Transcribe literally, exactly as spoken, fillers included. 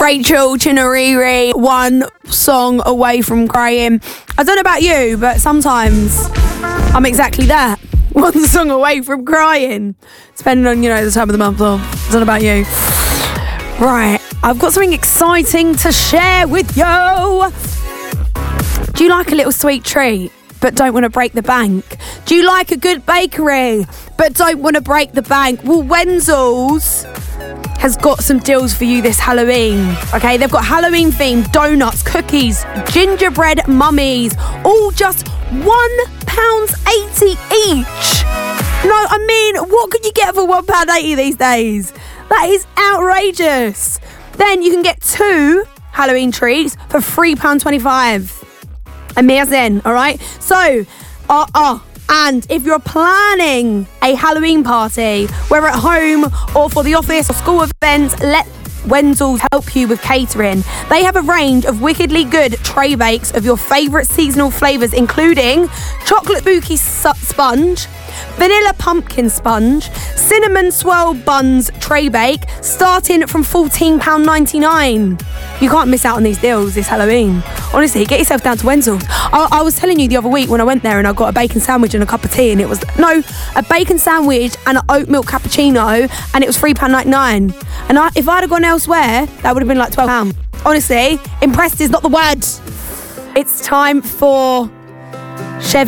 Rachel Chinariri, one song away from crying. I don't know about you, but sometimes I'm exactly that. One song away from crying. Depending on, you know, the time of the month. Or I don't know about you. Right, I've got something exciting to share with you. Do you like a little sweet treat, but don't want to break the bank? Do you like a good bakery, but don't want to break the bank? Well, Wenzel's has got some deals for you this Halloween. Okay, they've got Halloween themed donuts, cookies, gingerbread mummies, all just one pound eighty each. No, I mean, what can you get for one pound eighty these days? That is outrageous. Then you can get two Halloween treats for three pounds twenty-five. Amazing, all right? So, uh, uh, and if you're planning a Halloween party, whether at home or for the office or school events, let Wenzel's help you with catering. They have a range of wickedly good tray bakes of your favourite seasonal flavours, including chocolate bouquet sponge, vanilla pumpkin sponge, cinnamon swirl buns tray bake, starting from fourteen pounds ninety-nine. You can't miss out on these deals this Halloween. Honestly, get yourself down to Wenzel's. I, I was telling you the other week when I went there and I got a bacon sandwich and a cup of tea, and it was, no, a bacon sandwich and an oat milk cappuccino, and it was three pounds ninety-nine. And I, if I'd have gone elsewhere, that would have been like twelve pounds. Honestly, impressed is not the word. It's time for Chevy.